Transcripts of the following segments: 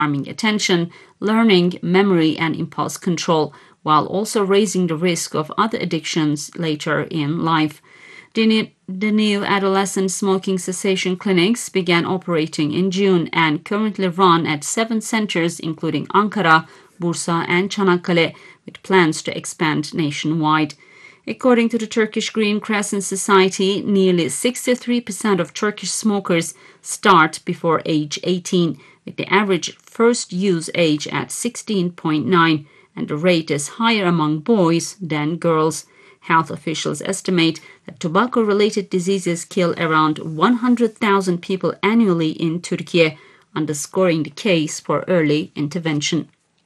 harming attention, learning, memory, and impulse control, while also raising the risk of other addictions later in life. The new adolescent smoking cessation clinics began operating in June and currently run at 7 centers, including Ankara, Bursa, and Çanakkale, with plans to expand nationwide. According to the Turkish Green Crescent Society, nearly 63% of Turkish smokers start before age 18, with the average first use age at 16.9, and the rate is higher among boys than girls. Health officials estimate that tobacco-related diseases kill around 100,000 people annually in Turkey, underscoring the case for early intervention.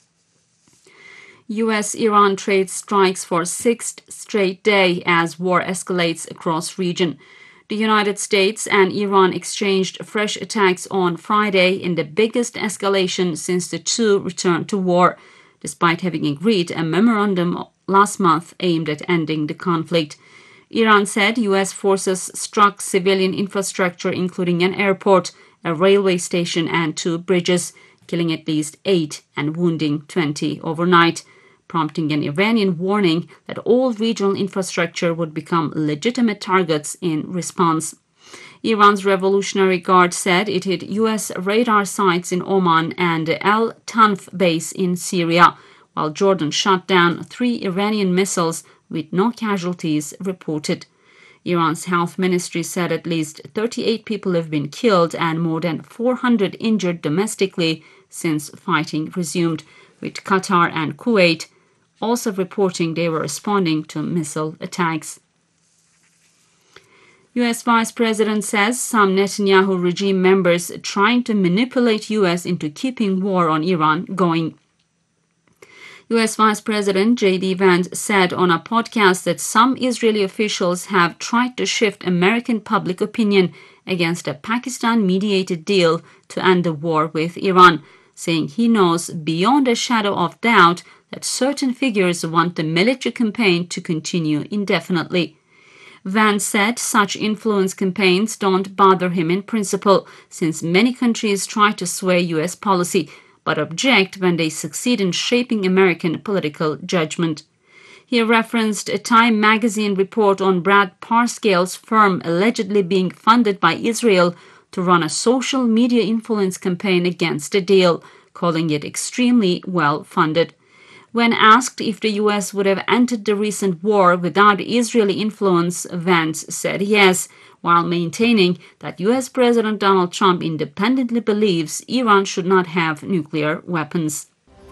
U.S.-Iran trade strikes for sixth straight day as war escalates across region. The United States and Iran exchanged fresh attacks on Friday in the biggest escalation since the two returned to war, despite having agreed a memorandum last month aimed at ending the conflict. Iran said U.S. forces struck civilian infrastructure, including an airport, a railway station, and 2 bridges, killing at least 8 and wounding 20 overnight, prompting an Iranian warning that all regional infrastructure would become legitimate targets in response. Iran's Revolutionary Guard said it hit U.S. radar sites in Oman and Al Tanf base in Syria, while Jordan shot down 3 Iranian missiles with no casualties reported. Iran's health ministry said at least 38 people have been killed and more than 400 injured domestically since fighting resumed, with Qatar and Kuwait also reporting they were responding to missile attacks. U.S. Vice President says some Netanyahu regime members trying to manipulate U.S. into keeping war on Iran going. U.S. Vice President J.D. Vance said on a podcast that some Israeli officials have tried to shift American public opinion against a Pakistan-mediated deal to end the war with Iran, saying he knows beyond a shadow of doubt that certain figures want the military campaign to continue indefinitely. Vance said such influence campaigns don't bother him in principle, since many countries try to sway U.S. policy, but object when they succeed in shaping American political judgment. He referenced a Time magazine report on Brad Parscale's firm allegedly being funded by Israel to run a social media influence campaign against the deal, calling it extremely well-funded. When asked if the U.S. would have entered the recent war without Israeli influence, Vance said yes, while maintaining that U.S. President Donald Trump independently believes Iran should not have nuclear weapons.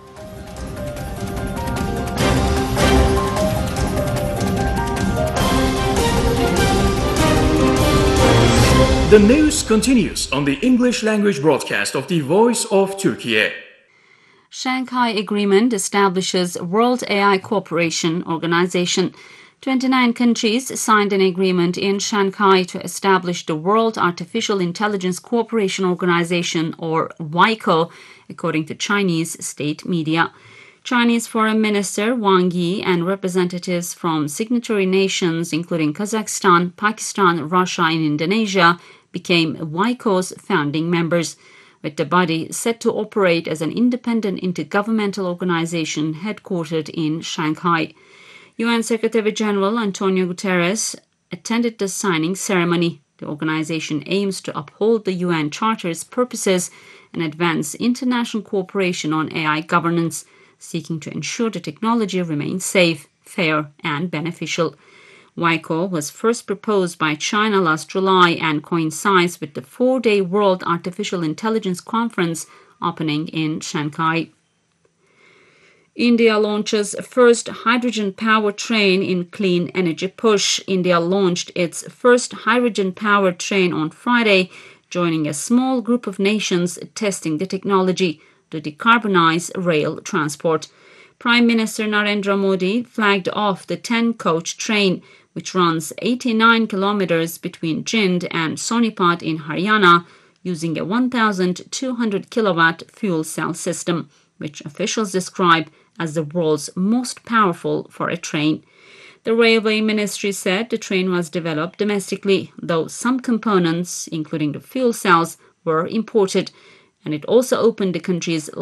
The news continues on the English language broadcast of the Voice of Turkey. Shanghai Agreement establishes World AI Cooperation Organization. 29 countries signed an agreement in Shanghai to establish the World Artificial Intelligence Cooperation Organization, or WICO, according to Chinese state media. Chinese Foreign Minister Wang Yi and representatives from signatory nations, including Kazakhstan, Pakistan, Russia, and Indonesia, became WICO's founding members, with the body set to operate as an independent intergovernmental organization headquartered in Shanghai. UN Secretary-General Antonio Guterres attended the signing ceremony. The organization aims to uphold the UN Charter's purposes and advance international cooperation on AI governance, seeking to ensure the technology remains safe, fair, and beneficial. WICO was first proposed by China last July and coincides with the 4-day World Artificial Intelligence Conference opening in Shanghai. India launches first hydrogen-powered train in clean energy push. India launched its first hydrogen-powered train on Friday, joining a small group of nations testing the technology to decarbonize rail transport. Prime Minister Narendra Modi flagged off the 10-coach train, which runs 89 kilometers between Jind and Sonipat in Haryana, using a 1,200-kilowatt fuel cell system, which officials describe as the world's most powerful for a train. The Railway Ministry said the train was developed domestically, though some components, including the fuel cells, were imported, and it also opened the country's